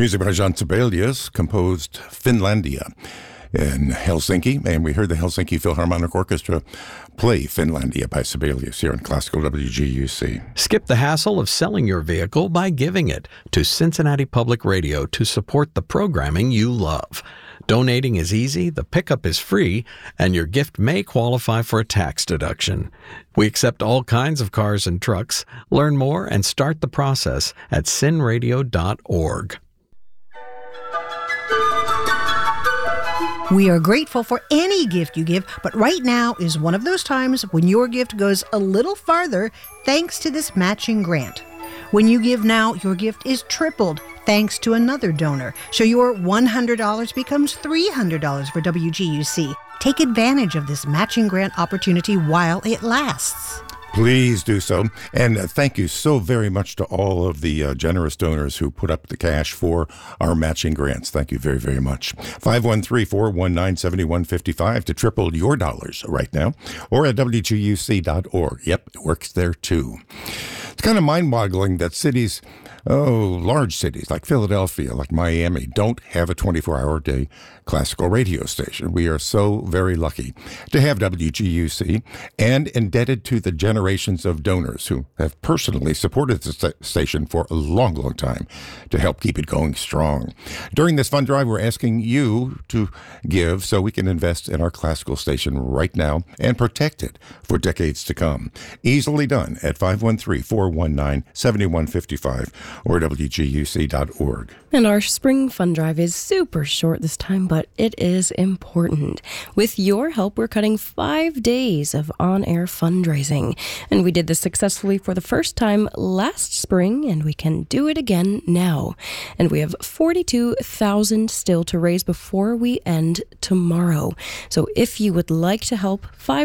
Music by Jean Sibelius composed Finlandia in Helsinki, and we heard the Helsinki Philharmonic Orchestra play Finlandia by Sibelius here on Classical WGUC. Skip the hassle of selling your vehicle by giving it to Cincinnati Public Radio to support the programming you love. Donating is easy, the pickup is free, and your gift may qualify for a tax deduction. We accept all kinds of cars and trucks. Learn more and start the process at cinradio.org. We are grateful for any gift you give, but right now is one of those times when your gift goes a little farther thanks to this matching grant. When you give now, your gift is tripled thanks to another donor. So your $100 becomes $300 for WGUC. Take advantage of this matching grant opportunity while it lasts. Please do so. And thank you so very much to all of the generous donors who put up the cash for our matching grants. Thank you very, very much. 513-419-7155 to triple your dollars right now, or at WGUC.org. Yep, it works there too. It's kind of mind-boggling that cities, large cities like Philadelphia, like Miami, don't have a 24-hour day classical radio station. We are so very lucky to have WGUC and indebted to the generations of donors who have personally supported the station for a long, long time to help keep it going strong. During this fund drive, we're asking you to give so we can invest in our classical station right now and protect it for decades to come. Easily done at 513-419-7155 or WGUC.org. And our spring fund drive is super short this time, but it is important. With your help, we're cutting 5 days of on-air fundraising. And we did this successfully for the first time last spring, and we can do it again now. And we have $42,000 still to raise before we end tomorrow. So if you would like to help,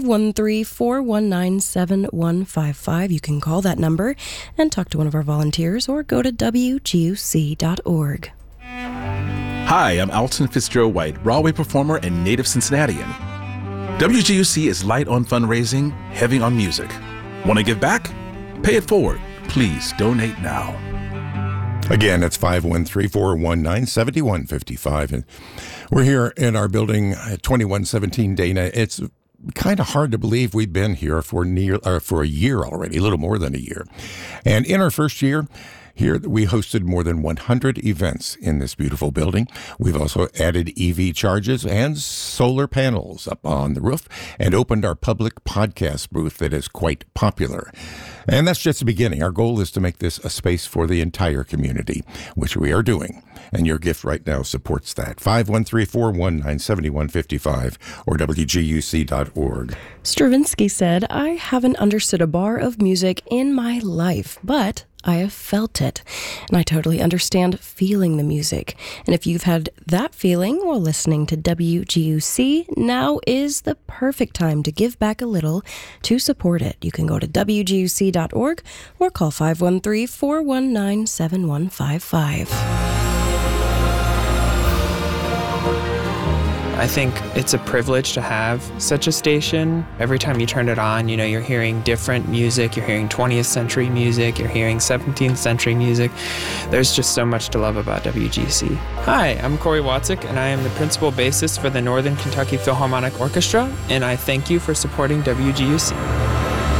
513-419-7155. You can call that number and talk to one of our volunteers or go to WGUC.org. Hi, I'm Alton Fitzgerald White, Broadway performer and native Cincinnatian. WGUC is light on fundraising, heavy on music. Want to give back? Pay it forward. Please donate now. Again, it's 513-419-7155. And we're here in our building at 2117 Dana. It's kind of hard to believe we've been here for a year already, a little more than a year. And in our first year, here, we hosted more than 100 events in this beautiful building. We've also added EV charges and solar panels up on the roof and opened our public podcast booth that is quite popular. And that's just the beginning. Our goal is to make this a space for the entire community, which we are doing. And your gift right now supports that. 513-419-7155 or WGUC.org. Stravinsky said, "I haven't understood a bar of music in my life, but I have felt it." And I totally understand feeling the music. And if you've had that feeling while listening to WGUC, now is the perfect time to give back a little to support it. You can go to WGUC.org or call 513-419-7155. I think it's a privilege to have such a station. Every time you turn it on, you're hearing different music. You're hearing 20th century music. You're hearing 17th century music. There's just so much to love about WGC. Hi, I'm Corey Watzik, and I am the principal bassist for the Northern Kentucky Philharmonic Orchestra, and I thank you for supporting WGUC.